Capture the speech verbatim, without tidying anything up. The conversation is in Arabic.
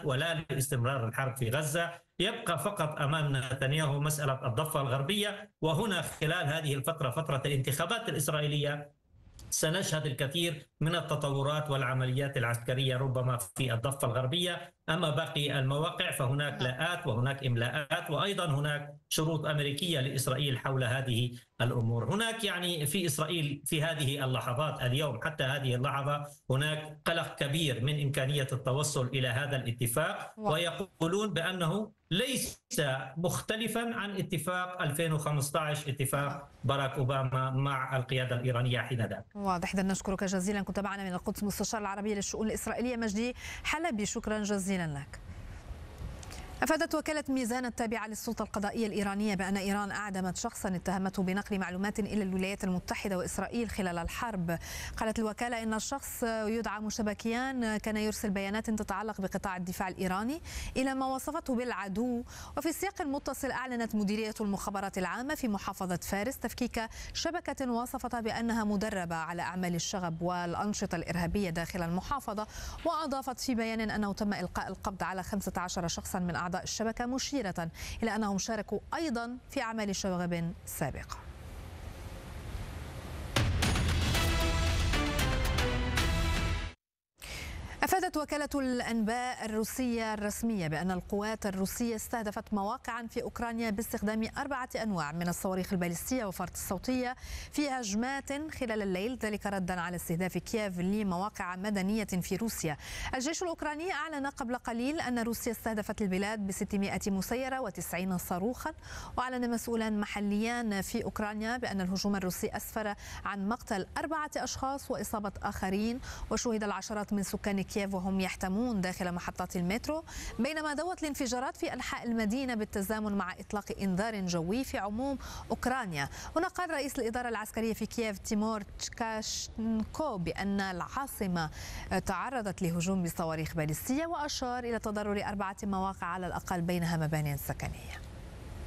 ولا لاستمرار الحرب في غزة. يبقى فقط أمام نتنياهو مسألة الضفة الغربية، وهنا خلال هذه الفترة فترة الانتخابات الإسرائيلية سنشهد الكثير من التطورات والعمليات العسكرية ربما في الضفة الغربية. أما باقي المواقع فهناك لاءات وهناك إملاءات، وأيضا هناك شروط أمريكية لإسرائيل حول هذه الأمور. هناك يعني في إسرائيل في هذه اللحظات اليوم حتى هذه اللحظة هناك قلق كبير من إمكانية التوصل إلى هذا الاتفاق، ويقولون بأنه ليس مختلفا عن اتفاق ألفين وخمسة عشر اتفاق باراك أوباما مع القيادة الإيرانية حينذاك. واضح. نشكرك جزيلا، كنت معنا من القدس مستشار العربية للشؤون الإسرائيلية مجدي حلبي، شكرا جزيلا لك. أفادت وكالة ميزان التابعة للسلطة القضائية الإيرانية بأن إيران أعدمت شخصا اتهمته بنقل معلومات إلى الولايات المتحدة وإسرائيل خلال الحرب. قالت الوكالة إن الشخص يدعى مشبكيان كان يرسل بيانات تتعلق بقطاع الدفاع الإيراني إلى ما وصفته بالعدو. وفي سياق متصل أعلنت مديرية المخابرات العامة في محافظة فارس تفكيك شبكة وصفتها بأنها مدربة على أعمال الشغب والأنشطة الإرهابية داخل المحافظة، وأضافت في بيان أنه تم إلقاء القبض على خمسة عشر شخصا من أعضاء الشبكة، مشيرة إلى أنهم شاركوا أيضا في أعمال شغب سابقة. أفادت وكالة الأنباء الروسية الرسمية بأن القوات الروسية استهدفت مواقعا في أوكرانيا باستخدام أربعة أنواع من الصواريخ البالستية والفرد الصوتية في هجمات خلال الليل، ذلك ردا على استهداف كييف لمواقع مدنية في روسيا. الجيش الأوكراني أعلن قبل قليل أن روسيا استهدفت البلاد ب ستمائة مسيرة وتسعين صاروخا. وأعلن مسؤولان محليان في أوكرانيا بأن الهجوم الروسي أسفر عن مقتل أربعة أشخاص وإصابة آخرين، وشهد العشرات من سكان كييف وهم يحتمون داخل محطات المترو، بينما دوت الانفجارات في أنحاء المدينة بالتزامن مع إطلاق إنذار جوي في عموم أوكرانيا. هنا قال رئيس الإدارة العسكرية في كييف تيمور تشكاشنكو بأن العاصمة تعرضت لهجوم بصواريخ باليستية، وأشار إلى تضرر أربعة مواقع على الأقل بينها مباني سكنية.